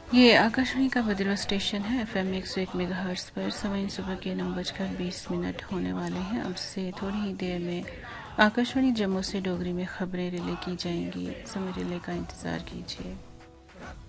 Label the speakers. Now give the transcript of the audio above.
Speaker 1: ये आकाशवाणी का भद्रवा स्टेशन है। FM 101 मेगाहर्ट्ज पर समय सुबह के 9:20 होने वाले हैं। अब से थोड़ी ही देर में आकाशवाणी जम्मू से डोगरी में खबरें रिले की जाएंगी। समय रिले का इंतज़ार कीजिए।